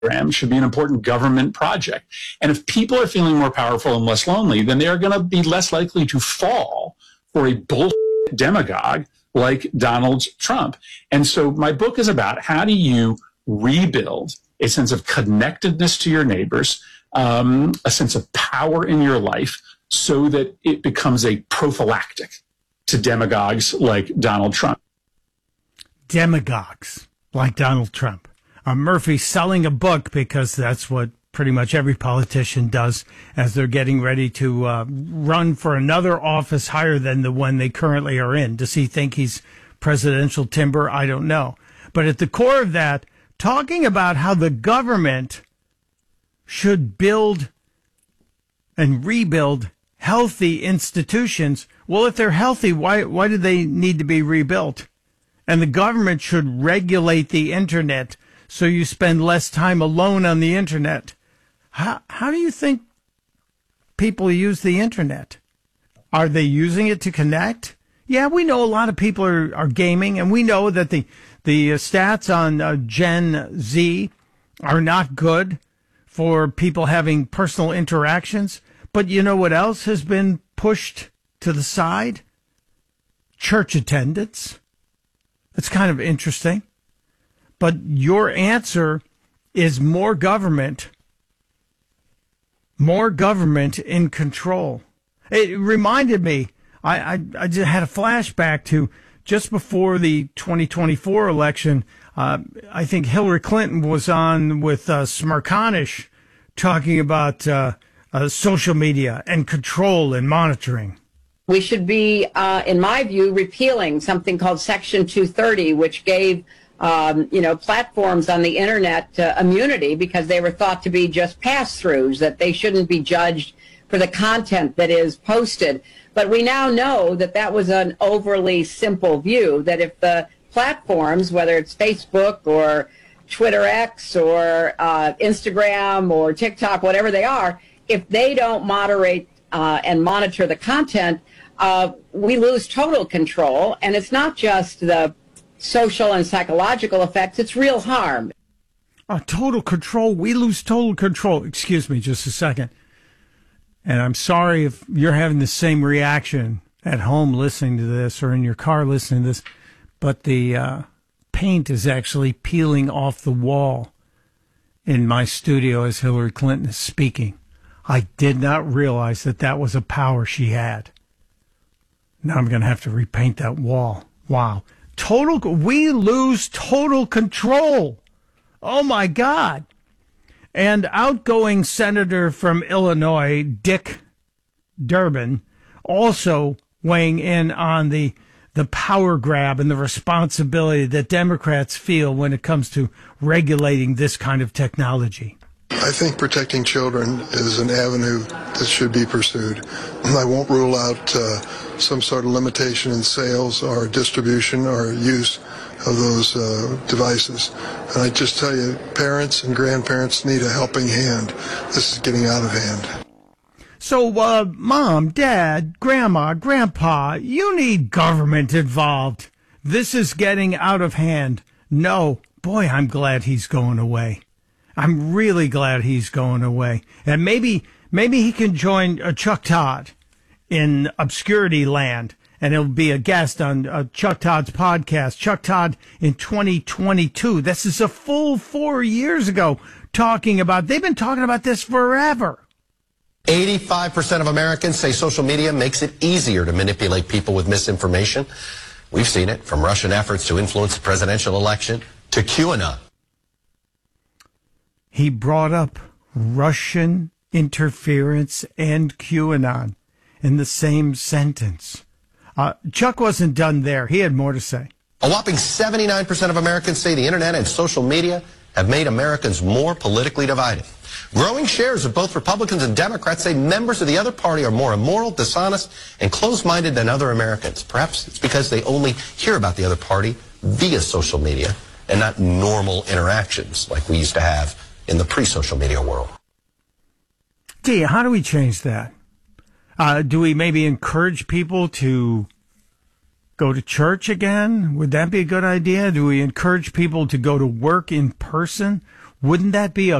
should be an important government project. And if people are feeling more powerful and less lonely, then they are going to be less likely to fall for a bullshit demagogue like Donald Trump. And so my book is about how do you rebuild a sense of connectedness to your neighbors, a sense of power in your life, so that it becomes a prophylactic to demagogues like Donald Trump. Demagogues like Donald Trump. Murphy's selling a book because that's what pretty much every politician does as they're getting ready to run for another office higher than the one they currently are in. Does he think he's presidential timber? I don't know. But at the core of that, talking about how the government should build and rebuild healthy institutions. Well, if they're healthy, why do they need to be rebuilt? And the government should regulate the internet so you spend less time alone on the internet. How do you think people use the internet? Are they using it to connect? Yeah, we know a lot of people are gaming, and we know that the stats on Gen Z are not good for people having personal interactions. But you know what else has been pushed to the side? Church attendance. It's kind of interesting. But your answer is more government in control. It reminded me, I just had a flashback to just before the 2024 election. I think Hillary Clinton was on with Smerconish talking about social media and control and monitoring. We should be, in my view, repealing something called Section 230, which gave platforms on the internet immunity because they were thought to be just pass-throughs, that they shouldn't be judged for the content that is posted. But we now know that that was an overly simple view, that if the platforms, whether it's Facebook or Twitter X or Instagram or TikTok, whatever they are, if they don't moderate and monitor the content, we lose total control. And it's not just the social and psychological effects, it's real harm. Total control. We lose total control. Excuse me just a second. And I'm sorry if you're having the same reaction at home listening to this or in your car listening to this, but the paint is actually peeling off the wall in my studio as Hillary Clinton is speaking. I did not realize that was a power she had. Now I'm going to have to repaint that wall. Wow. We lose total control. Oh my God. And outgoing Senator from Illinois, Dick Durbin, also weighing in on the power grab and the responsibility that Democrats feel when it comes to regulating this kind of technology. I think protecting children is an avenue that should be pursued. I won't rule out some sort of limitation in sales or distribution or use of those devices. And I just tell you, parents and grandparents need a helping hand. This is getting out of hand. So, Mom, Dad, Grandma, Grandpa, you need government involved. This is getting out of hand. No, boy, I'm glad he's going away. I'm really glad he's going away. And maybe he can join Chuck Todd in Obscurity Land, and he'll be a guest on Chuck Todd's podcast, Chuck Todd in 2022. This is a full 4 years ago they've been talking about this forever. 85% of Americans say social media makes it easier to manipulate people with misinformation. We've seen it from Russian efforts to influence the presidential election to QAnon. He brought up Russian interference and QAnon in the same sentence. Chuck wasn't done there. He had more to say. A whopping 79% of Americans say the internet and social media have made Americans more politically divided. Growing shares of both Republicans and Democrats say members of the other party are more immoral, dishonest, and closed-minded than other Americans. Perhaps it's because they only hear about the other party via social media and not normal interactions like we used to have in the pre-social media world. Gee, how do we change that? Do we maybe encourage people to go to church again? Would that be a good idea? Do we encourage people to go to work in person? Wouldn't that be a